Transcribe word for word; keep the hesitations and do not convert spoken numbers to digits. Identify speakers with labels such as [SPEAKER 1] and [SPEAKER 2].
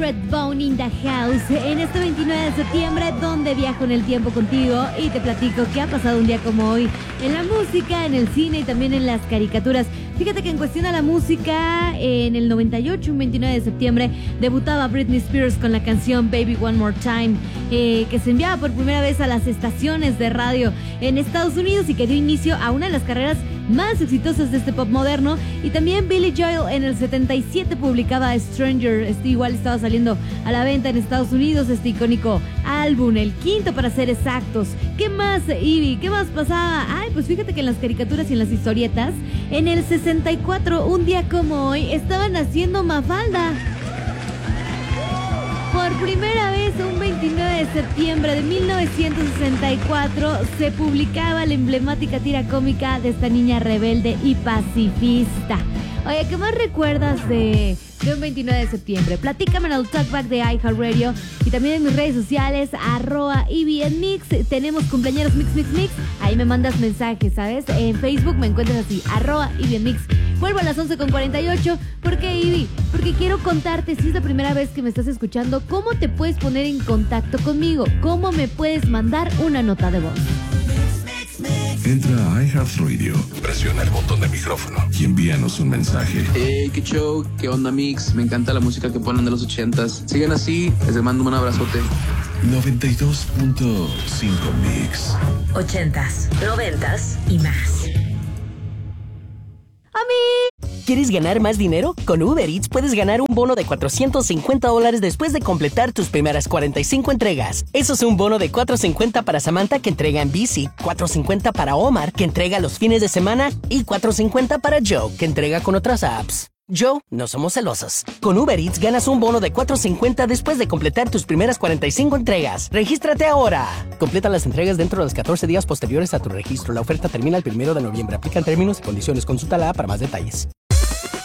[SPEAKER 1] Redbone in the house en este veintinueve de septiembre, donde viajo en el tiempo contigo y te platico qué ha pasado un día como hoy en la música, en el cine y también en las caricaturas. Fíjate que en cuestión a la música, en el noventa y ocho, un veintinueve de septiembre, debutaba Britney Spears con la canción Baby One More Time, eh, que se enviaba por primera vez a las estaciones de radio en Estados Unidos y que dio inicio a una de las carreras más exitosas de este pop moderno. Y también Billy Joel en el setenta y siete publicaba Stranger, este igual estaba saliendo a la venta en Estados Unidos, este icónico álbum, el quinto para ser exactos. ¿Qué más, Ivy? ¿Qué más pasaba? Ay, pues fíjate que en las caricaturas y en las historietas, en el sesenta y cuatro, un día como hoy, estaban haciendo Mafalda. Por primera vez, un veintinueve de septiembre de mil novecientos sesenta y cuatro, se publicaba la emblemática tira cómica de esta niña rebelde y pacifista. Oye, ¿qué más recuerdas de, de un veintinueve de septiembre? Platícame en el talkback de iHeartRadio y también en mis redes sociales, arroba Ivy en Mix. Tenemos cumpleaños Mix Mix Mix. Ahí me mandas mensajes, ¿sabes? En Facebook me encuentras así, arroba Ivy en Mix. Vuelvo a las once con cuarenta y ocho. ¿Por qué, Ivy? Porque quiero contarte, si es la primera vez que me estás escuchando, cómo te puedes poner en contacto conmigo, cómo me puedes mandar una nota de voz.
[SPEAKER 2] Entra a iHeartRadio, presiona el botón de micrófono y envíanos un mensaje.
[SPEAKER 3] Hey, qué show, qué onda, Mix. Me encanta la música que ponen de los ochentas. Sigan así, les mando un abrazote.
[SPEAKER 2] noventa y dos punto cinco Mix.
[SPEAKER 4] Ochentas, noventas y más.
[SPEAKER 1] ¡A mí!
[SPEAKER 5] ¿Quieres ganar más dinero? Con Uber Eats puedes ganar un bono de cuatrocientos cincuenta dólares después de completar tus primeras cuarenta y cinco entregas. Eso es un bono de cuatrocientos cincuenta para Samantha, que entrega en bici, cuatrocientos cincuenta para Omar, que entrega los fines de semana, y cuatrocientos cincuenta para Joe, que entrega con otras apps. Joe, no somos celosos. Con Uber Eats ganas un bono de cuatrocientos cincuenta después de completar tus primeras cuarenta y cinco entregas. ¡Regístrate ahora! Completa las entregas dentro de los catorce días posteriores a tu registro. La oferta termina el primero de noviembre. Aplican términos y condiciones. Consulta la app para más detalles.